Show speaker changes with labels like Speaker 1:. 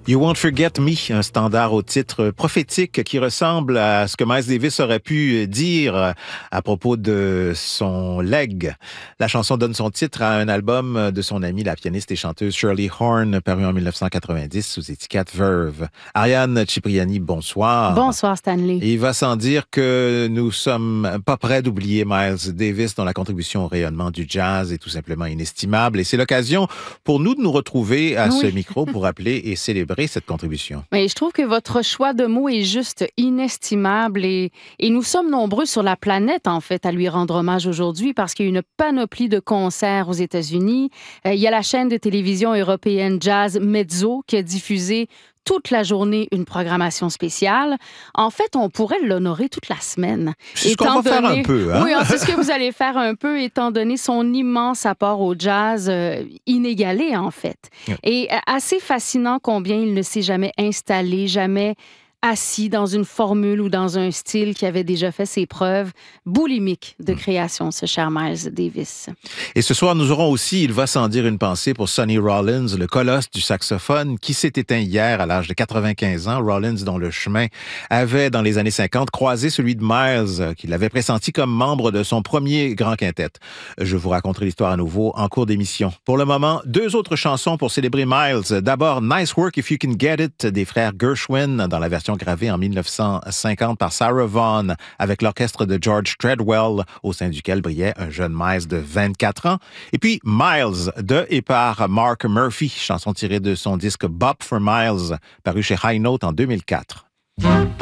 Speaker 1: You Won't Forget Me, un standard au titre prophétique qui ressemble à ce que Miles Davis aurait pu dire à propos de son legs. La chanson donne son titre à un album de son amie, la pianiste et chanteuse Shirley Horn, paru en 1990 sous étiquette Verve. Ariane Cipriani, bonsoir.
Speaker 2: Bonsoir, Stanley.
Speaker 1: Et il va sans dire que nous sommes pas prêts d'oublier Miles Davis, dont la contribution au rayonnement du jazz est tout simplement inestimable. Et c'est l'occasion pour nous de nous retrouver à ce micro pour rappeler et célébrer cette contribution.
Speaker 2: Mais je trouve que votre choix de mots est juste inestimable et nous sommes nombreux sur la planète, en fait, à lui rendre hommage aujourd'hui parce qu'il y a une panoplie de concerts aux États-Unis. Il y a la chaîne de télévision européenne Jazz Mezzo qui a diffusé toute la journée une programmation spéciale. En fait, on pourrait l'honorer toute la semaine.
Speaker 1: C'est ce qu'on va faire un peu. Hein?
Speaker 2: Oui, c'est ce que vous allez faire un peu, étant donné son immense apport au jazz inégalé, en fait. Oui. Et assez fascinant combien il ne s'est jamais installé, jamais assis dans une formule ou dans un style qui avait déjà fait ses preuves boulimiques de création, ce cher Miles Davis.
Speaker 1: Et ce soir, nous aurons aussi, il va sans dire, une pensée pour Sonny Rollins, le colosse du saxophone, qui s'est éteint hier à l'âge de 95 ans. Rollins, dont le chemin avait, dans les années 50, croisé celui de Miles, qu'il avait pressenti comme membre de son premier grand quintet. Je vous raconterai l'histoire à nouveau en cours d'émission. Pour le moment, deux autres chansons pour célébrer Miles. D'abord, Nice Work If You Can Get It, des frères Gershwin, dans la version gravée en 1950 par Sarah Vaughan avec l'orchestre de George Treadwell au sein duquel brillait un jeune Miles de 24 ans. Et puis Miles de et par Mark Murphy, chanson tirée de son disque Bop for Miles paru chez High Note en 2004.